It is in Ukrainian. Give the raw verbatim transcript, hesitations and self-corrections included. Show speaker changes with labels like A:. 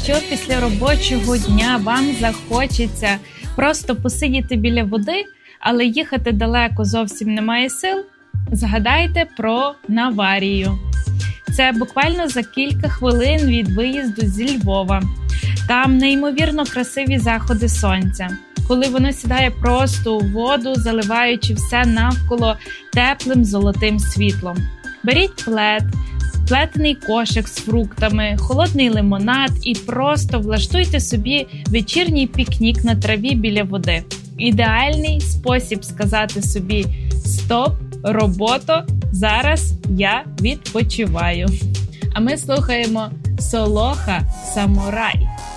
A: якщо після робочого дня вам захочеться просто посидіти біля води, але їхати далеко зовсім немає сил, згадайте про Наварію. Це буквально за кілька хвилин від виїзду зі Львова. Там неймовірно красиві заходи сонця, коли воно сідає просто у воду, заливаючи все навколо теплим золотим світлом. Беріть плед, плетений кошик з фруктами, холодний лимонад і просто влаштуйте собі вечірній пікнік на траві біля води. Ідеальний спосіб сказати собі «Стоп, робото, зараз я відпочиваю». А ми слухаємо Солоха Самурай.